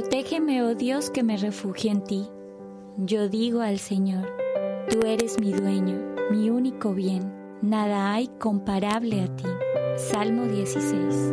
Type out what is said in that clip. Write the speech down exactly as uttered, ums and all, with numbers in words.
Protégeme, oh Dios, que me refugio en ti. Yo digo al Señor, tú eres mi dueño, mi único bien. Nada hay comparable a ti. Salmo dieciséis.